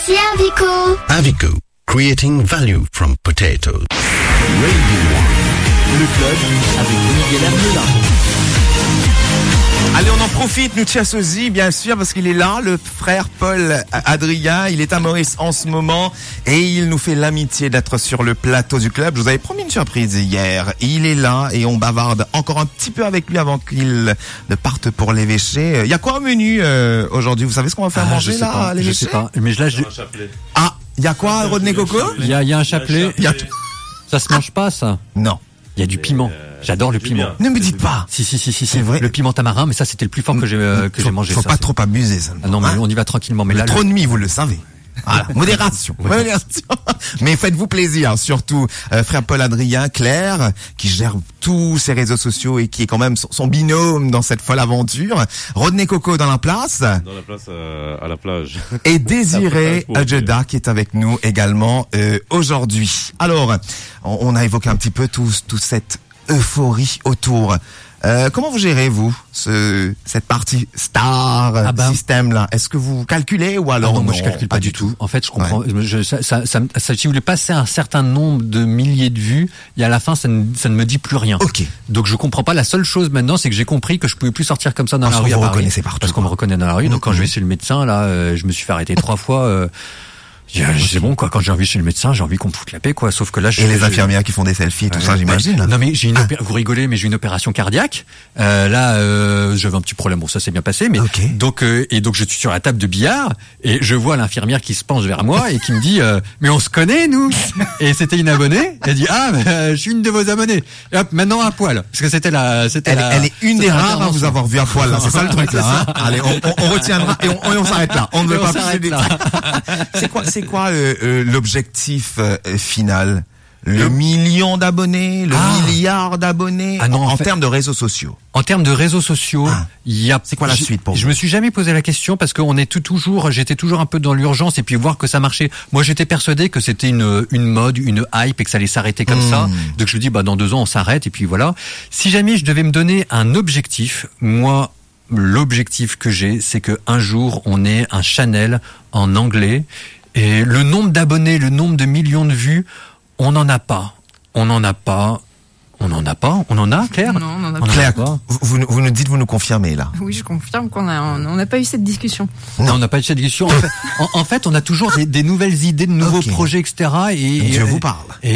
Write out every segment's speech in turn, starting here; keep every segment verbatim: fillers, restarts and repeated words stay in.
C'est Avico. Avico, creating value from potatoes. Radio One, le club avec Miguel Hermela. Allez, on en profite, nous Sosie, bien sûr, parce qu'il est là, le frère Paul Adrien. Il est à Maurice en ce moment et il nous fait l'amitié d'être sur le plateau du club. Je vous avais promis une surprise hier. Il est là et on bavarde encore un petit peu avec lui avant qu'il ne parte pour l'évêché. Il y a quoi au menu euh, aujourd'hui? Vous savez ce qu'on va faire ah, manger je sais là pas, à l'évêché? Je sais pas, mais là, je... Ah, il y a quoi, Rodney Coco? Il y a, il y a un chapelet. Il y a... Ça se mange pas, ça? Non. Il y a du piment. J'adore le piment. Ne me dites pas. Si, si, si, si, c'est vrai. Le piment tamarin, mais ça, c'était le plus fort que j'ai, euh, que faut, j'ai mangé. Faut ça, pas c'est... trop abuser, ça. Ah non, mais hein? on y va tranquillement. Mais le là, trop le... de mie, vous le savez. Voilà. Modération. Modération. Mais faites-vous plaisir, surtout, euh, frère Paul Adrien, Claire, qui gère tous ses réseaux sociaux et qui est quand même son, son binôme dans cette folle aventure. Rodney Coco dans la place. Dans la place, euh, à la plage. Et Désiré Adjeda qui est avec nous également, euh, aujourd'hui. Alors, on, on a évoqué un petit peu tout, toute cette euphorie autour. Euh, comment vous gérez, vous, ce, cette partie star ah ben, système là? Est-ce que vous calculez ou alors ah non, non, moi je calcule pas, pas du tout. tout. En fait, je comprends. Ouais. Je, ça, ça, ça, ça, si vous voulez passer un certain nombre de milliers de vues, et à la fin, ça ne, ça ne me dit plus rien. Ok. Donc je comprends pas. La seule chose maintenant, c'est que j'ai compris que je pouvais plus sortir comme ça dans parce la rue. Vous à Paris, partout, parce qu'on me reconnaît dans la rue. Mmh, donc quand mmh. je vais chez le médecin, là, euh, je me suis fait arrêter trois fois. Euh, C'est bon quoi, quand j'ai envie chez le médecin, j'ai envie qu'on me foute la paix quoi, sauf que là je Et les je, infirmières qui font des selfies, tout euh, ça, j'imagine. Bah, non mais j'ai une opé- vous rigolez mais j'ai une opération cardiaque. Euh, là euh, j'avais un petit problème, bon ça s'est bien passé mais okay. donc euh, et donc je suis sur la table de billard et je vois l'infirmière qui se penche vers moi et qui me dit euh, mais on se connaît nous. Et c'était une abonnée, elle dit ah mais, euh, je suis une de vos abonnées. Et hop, maintenant à poil parce que c'était la c'était elle, la, elle est une des rares à vous avoir vu à poil là, c'est ça le truc là. Hein. Allez, on, on, on retiendra et on, on s'arrête là. On ne veut pas plus de détails. C'est quoi c'est quoi euh, euh, l'objectif euh, final? Le, le million d'abonnés, le ah. milliard d'abonnés, ah non, en, en fait, termes de réseaux sociaux. En termes de réseaux sociaux, ah. il y a. C'est quoi la suite pour vous? Je me suis jamais posé la question parce qu'on est tout, toujours, j'étais toujours un peu dans l'urgence et puis voir que ça marchait. Moi, j'étais persuadé que c'était une une mode, une hype et que ça allait s'arrêter comme mmh. ça. Donc je me dis bah dans deux ans on s'arrête et puis voilà. Si jamais je devais me donner un objectif, moi. L'objectif que j'ai, c'est que un jour on ait un channel en anglais et le nombre d'abonnés, le nombre de millions de vues, on n'en a pas, on n'en a pas, on n'en a pas, on en a, Claire? Non, on n'en a pas. Claire, vous, vous, vous nous dites, vous nous confirmez là? Oui, je confirme qu'on a, on n'a pas eu cette discussion. Non, on n'a pas eu cette discussion. En fait, en, en fait on a toujours des, des nouvelles idées, de nouveaux okay. projets, et cetera. Et, et Dieu vous parle.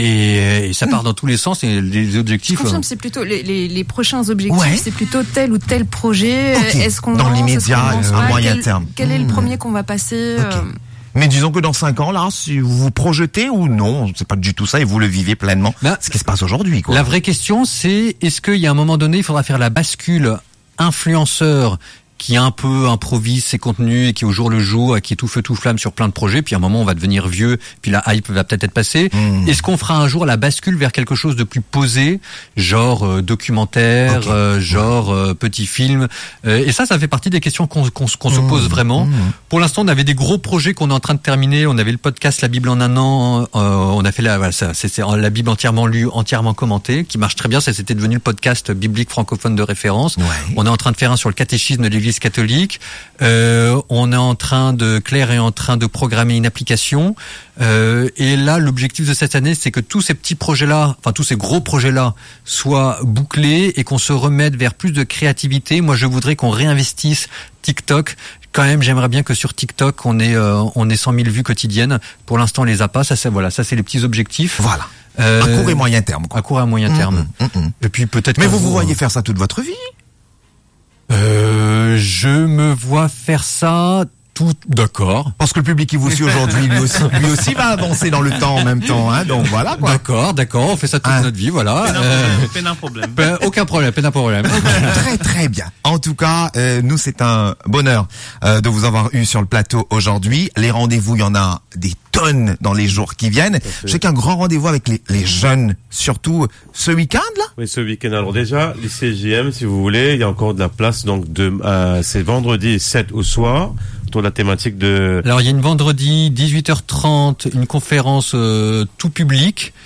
Et, et ça part dans tous les sens et les objectifs. Je confirme, c'est plutôt les, les, les prochains objectifs, ouais. c'est plutôt tel ou tel projet. Okay. Est-ce qu'on dans lance, l'immédiat, à moyen quel, terme. Quel est le premier qu'on va passer? Okay. Euh... Mais disons que dans cinq ans, là, si vous vous projetez ou non, c'est pas du tout ça et vous le vivez pleinement. Ben, ce qui se passe aujourd'hui, quoi. La vraie question, c'est est-ce qu'il y a un moment donné, il faudra faire la bascule influenceur qui un peu improvise ses contenus et qui au jour le jour, et qui est tout feu tout flamme sur plein de projets, puis à un moment on va devenir vieux, puis la hype va peut-être être passée. Mmh. Est-ce qu'on fera un jour la bascule vers quelque chose de plus posé, genre euh, documentaire, okay. euh, genre euh, petit film euh, et ça, ça fait partie des questions qu'on, qu'on, qu'on mmh. se pose vraiment. Mmh. Pour l'instant, on avait des gros projets qu'on est en train de terminer. On avait le podcast La Bible en un an. Euh, on a fait la, voilà, ça, c'est, c'est la Bible entièrement lue, entièrement commentée, qui marche très bien. Ça, c'était devenu le podcast biblique francophone de référence. Ouais. On est en train de faire un sur le catéchisme de l'Église catholique. Euh, on est en train de, Claire est en train de programmer une application. Euh, et là, l'objectif de cette année, c'est que tous ces petits projets-là, enfin tous ces gros projets-là, soient bouclés et qu'on se remette vers plus de créativité. Moi, je voudrais qu'on réinvestisse TikTok. Quand même, j'aimerais bien que sur TikTok, on ait, euh, on ait cent mille vues quotidiennes. Pour l'instant, on les a pas. Ça, c'est voilà, ça c'est les petits objectifs. Voilà. Euh, à court et moyen terme. Quoi. À court et moyen terme. Mmh, mmh, mmh. Et puis peut-être. Mais vous vous voyez faire ça toute votre vie? Euh, je me vois faire ça tout, d'accord. Parce que le public qui vous suit aujourd'hui, lui aussi, lui aussi va avancer dans le temps en même temps, hein. Donc voilà, quoi. D'accord, d'accord. On fait ça toute ah. notre vie, voilà. Peine euh, peine un problème. Peine, aucun problème, peine un problème. Très, très bien. En tout cas, euh, nous, c'est un bonheur euh, de vous avoir eu sur le plateau aujourd'hui. Les rendez-vous, il y en a des tonnes dans les jours qui viennent. Je sais qu'un grand rendez-vous avec les, les jeunes, surtout ce week-end, là. Oui, ce week-end. Alors déjà, lycée J M, si vous voulez, il y a encore de la place. Donc, de, euh, c'est vendredi sept au soir. Autour de la thématique de... Alors, il y a une vendredi, dix-huit heures trente, une conférence euh, tout public.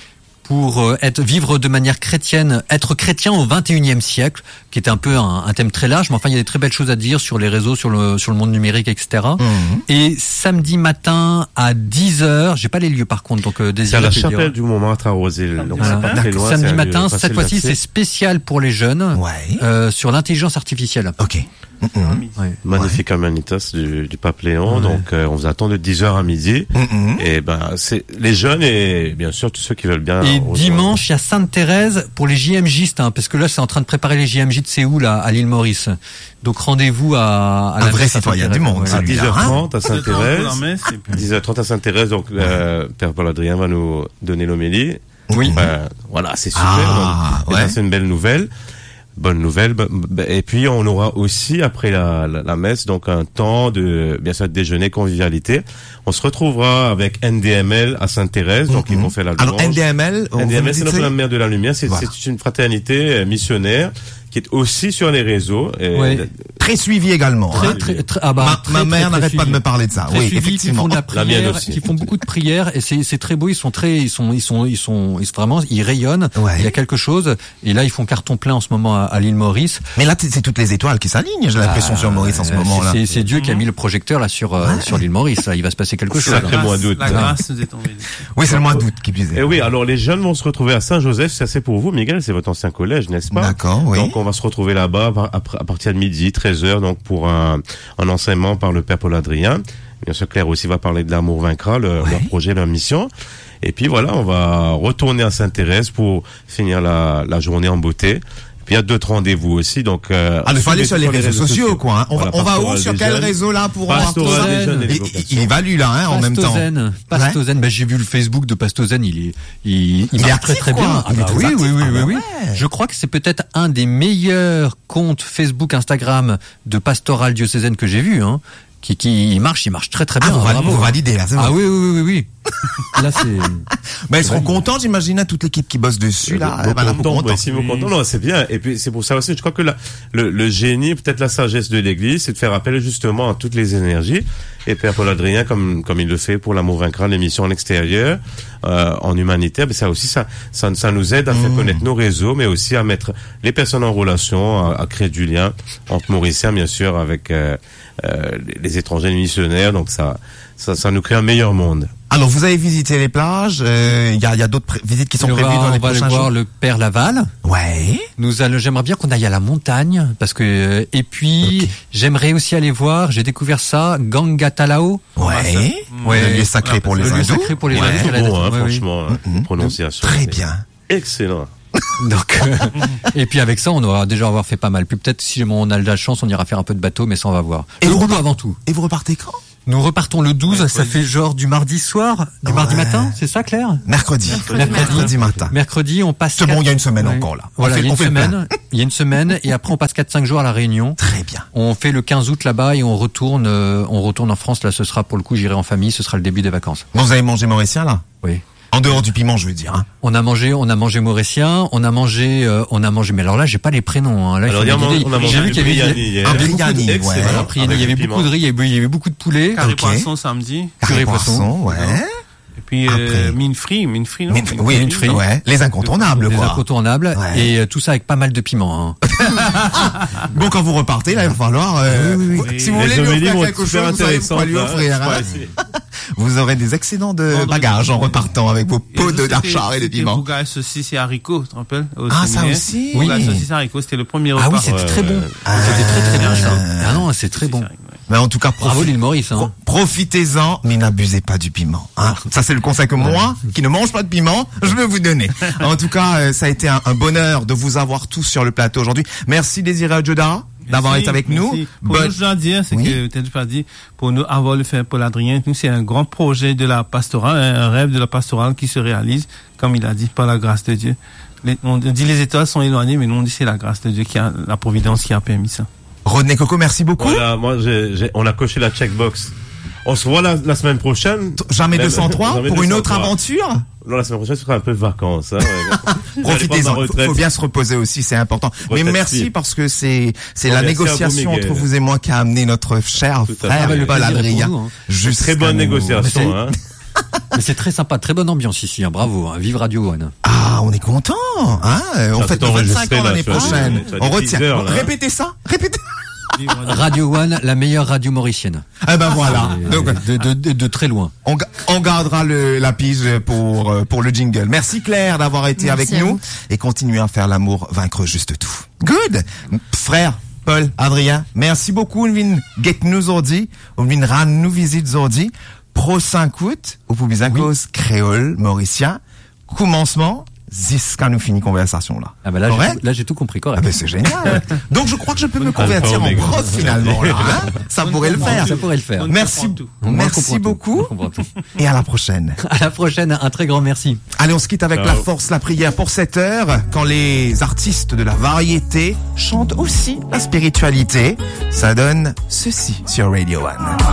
pour euh, être vivre de manière chrétienne, être chrétien au vingt et unième siècle, qui est un peu un, un thème très large, mais enfin il y a des très belles choses à dire sur les réseaux, sur le sur le monde numérique, et cetera. Mmh. Et samedi matin à dix heures, j'ai pas les lieux par contre, donc euh, c'est à la chapelle du Montmartre à Roseville. Donc voilà. c'est pas très loin, samedi c'est matin, cette fois-ci c'est spécial pour les jeunes, ouais. euh, sur l'intelligence artificielle. Ok. Mmh. Ouais. Magnifique ouais. Humanitas du, du pape Léon. Ouais. Donc euh, on vous attend de dix heures à midi. Mmh. Et ben c'est les jeunes et bien sûr tous ceux qui veulent bien. Et rejoindre. Dimanche il y a Sainte-Thérèse pour les J M Gistes, hein, parce que là c'est en train de préparer les J M J de Séoul à, à l'île Maurice. Donc rendez-vous à, à un la vrai citoyen du monde. Ouais. À dix heures trente à Sainte-Thérèse. dix heures trente à Sainte-Thérèse. Donc euh, Père Paul Adrien va nous donner l'homélie. Oui. Euh, voilà, c'est super. Ah, donc, ouais. ça, c'est une belle nouvelle. Bonne nouvelle. Et puis on aura aussi après la, la, la messe donc un temps de bien sûr de déjeuner convivialité. On se retrouvera avec N D M L à Sainte-Thérèse, donc mm-hmm. ils vont faire la louange. Alors N D M L, N D M L c'est notre la mère de la lumière. C'est, voilà. c'est une fraternité missionnaire qui est aussi sur les réseaux. Et ouais. Très suivi également. Très, hein. très, très, ah bah, ma, très, ma mère très, n'arrête très pas de suivi. me parler de ça. Très oui, suivi, effectivement. Qui font de la prière, qui font beaucoup de prières et c'est, c'est très beau. Ils sont très, ils sont, ils sont, ils sont, ils sont vraiment, ils rayonnent. Ouais. Il y a quelque chose. Et là, ils font carton plein en ce moment à, à l'île Maurice. Mais là, c'est toutes les étoiles qui s'alignent. J'ai l'impression ah, sur Maurice en ce moment là. C'est, c'est Dieu qui a mis le projecteur là sur euh, ouais. sur l'île Maurice. Là, il va se passer quelque chose. Sacré mois d'août. La grâce nous est tombée. Oui, c'est le mois d'août qui disait. Et oui, alors les jeunes vont se retrouver à Saint-Joseph. Ça c'est pour vous, Miguel. C'est votre ancien collège, n'est-ce pas? D'accord. Oui. Donc on va se retrouver là-bas après à partir de midi, treize heures, donc pour un, un enseignement par le Père Paul Adrien. Bien sûr, Claire aussi va parler de l'amour vaincra, le, ouais. leur projet, leur mission. Et puis voilà, on va retourner à Sainte-Thérèse pour finir la, la journée en beauté. Puis il y a d'autres rendez-vous aussi, donc. Euh, ah, il faut aller sur les, les réseaux, réseaux sociaux, quoi. Hein. On voilà, va, on va où sur quel jeunes, réseau là pour voir tout ça? Il, il évalue là, hein, en même temps. Pastozen, ouais. bah, j'ai vu le Facebook de Pastozen, il est, il, il, il marche très très bien. Ah, bah, oui, actif, oui, oui, ah, oui, bah, oui. Ouais. Je crois que c'est peut-être un des meilleurs comptes Facebook, Instagram de pastoral diocésaine que j'ai vu, hein. Qui, qui, il marche, il marche très très bien. Ah, vous, validez, vous validez là, c'est Ah bon. oui, oui, oui, oui, oui. Là, c'est. Ben, ils seront contents, j'imagine, à toute l'équipe qui bosse dessus, là. Bon, ben, là content, bah, si vous contents, non, c'est bien. Et puis, c'est pour ça aussi, je crois que la, le, le génie, peut-être la sagesse de l'Église, c'est de faire appel justement à toutes les énergies. Et Père Paul Adrien, comme, comme il le fait pour l'amour vaincra, l'émission en extérieur, euh, en humanitaire, ben, ça aussi, ça, ça, ça nous aide à faire mmh. connaître nos réseaux, mais aussi à mettre les personnes en relation, à, à créer du lien entre Mauriciens, bien sûr, avec, euh, euh, les étrangers les missionnaires. Donc ça, ça, ça nous crée un meilleur monde. Alors, vous avez visité les plages. Il euh, y a, y a d'autres pré- visites qui sont on prévues va, dans les prochains jours. On va aller voir le Père Laval. Ouais. Nous allons. J'aimerais bien qu'on aille à la montagne, parce que et puis okay. j'aimerais aussi aller voir. J'ai découvert ça, Gangatalao. Ouais. Ouais. Le lieu sacré pour les hindous. Le lieu sacré pour les ouais, hindous. C'est bon, hein, ouais, franchement, oui. hein, prononciation. Très bien. Excellent. Donc, euh, et puis avec ça, on aura déjà avoir fait pas mal. Puis peut-être si on a de la chance, on ira faire un peu de bateau, mais ça on va voir. Et le vous repart avant tout. Et vous repartez quand? Nous repartons le douze, mercredi. Ça fait genre du mardi soir, du ouais. mardi matin, c'est ça Claire? Mercredi. Mercredi, mercredi, mercredi matin. Mercredi, on passe. C'est quatre... bon, il y a une semaine ouais. encore là. Voilà, on fait, il y a une on semaine. Il y a une semaine, et après on passe quatre cinq jours à la Réunion. Très bien. On fait le quinze août là-bas et on retourne, euh, on retourne en France. Là, ce sera pour le coup, j'irai en famille. Ce sera le début des vacances. Bon, vous avez mangé mauricien là? Oui. En dehors du piment, je veux dire. Hein. On a mangé, on a mangé mauricien, on a mangé, euh, on a mangé. Mais alors là, j'ai pas les prénoms. Hein. Là, alors, il faut on, on a mangé j'ai vu qu'il y avait, il y avait un biryani, ouais. Voilà, il y avait beaucoup de riz, il y avait, il y avait beaucoup de poulet. Carré okay. poisson samedi. Carré poisson, ouais. Et puis euh, mine frite, mine frite, non? Mine, oui, mine frite, ouais. Les incontournables, les quoi. Les incontournables, ouais. Et euh, tout ça avec pas mal de piment. Hein. Bon, quand vous repartez, là, il va falloir. Euh, oui, oui, oui. Si vous voulez lui offrir quelque chose, vous savez quoi lui offrir. Hein. Vous aurez des excédents de Vendredi. bagages en repartant avec vos pots de d'archard et de piment. Bougaille, saucisse et haricots, tu te rappelles? Ah, ça aussi? Oui. Bougaille, saucisse et haricots, c'était le premier repas. Ah oui, c'était très bon. C'était très très bien ça. Ah non, c'est très bon. Mais en tout cas, bravo l'île Maurice. Hein. Profitez-en, mais n'abusez pas du piment. Hein. Ça, c'est le conseil que moi, qui ne mange pas de piment, je vais vous donner. En tout cas, euh, ça a été un, un bonheur de vous avoir tous sur le plateau aujourd'hui. Merci Désiré Adjoda d'avoir été avec merci. nous. Pour Bon... nous, je dois dire, c'est oui. que peut-être pas dit, pour nous avoir le fait Paul Adrien, nous c'est un grand projet de la pastorale, un rêve de la pastorale qui se réalise, comme il a dit, par la grâce de Dieu. Les, on dit les étoiles sont éloignées, mais nous on dit c'est la grâce de Dieu qui a la providence qui a permis ça. Rodney Coco, merci beaucoup. Voilà, moi, j'ai, j'ai, on a coché la checkbox. On se voit la, la semaine prochaine. Jamais deux cent trois Jamais pour deux cent trois. Une autre aventure. Non, la semaine prochaine, ce sera un peu vacances. Hein, ouais. Profitez-en. Il faut bien se reposer aussi, c'est important. Retraite Mais merci fille. Parce que c'est c'est bon, la négociation vous, entre vous et moi qui a amené notre cher Tout frère Paul Adrien. Hein. Juste très bonne négociation. Mais c'est, hein. mais c'est très sympa, très bonne ambiance ici. Hein. Bravo, hein. Vive Radio One. Ah. on est content, hein. On Ça, fête tout nos vingt-cinq enregistré, ans là, l'année tu vois, prochaine. tu as On des retient. teasers, là. Répétez ça, répétez. Radio One, la meilleure radio mauricienne. Ah ben voilà. Donc, de, de, de, de très loin. on, ga- on gardera le, la pige pour, euh, pour le jingle. Merci Claire d'avoir été Merci avec à nous vous. et continuer à faire l'amour, vaincre juste tout. Good. Frère, Paul, Adrien, merci beaucoup. On vient get nous aujourd'hui. On vient rendre nous visite aujourd'hui. Pro cinq août, au Poubizakos, créole, mauricien. Commencement, jusqu'à nous finir conversation là. Ah bah là, j'ai Correct? tout, là, j'ai tout compris, correct. Ah ben c'est génial. Donc je crois que je peux me convertir en Oméga. prof finalement là. Hein, ça pourrait le faire. Ça pourrait le faire. On Merci, comprend tout. On merci comprend tout. beaucoup On comprend tout. et à la prochaine. À la prochaine, un très grand merci. Allez, on se quitte avec Ciao. la force, la prière pour cette heure, quand les artistes de la variété chantent aussi la spiritualité. Ça donne ceci sur Radio One.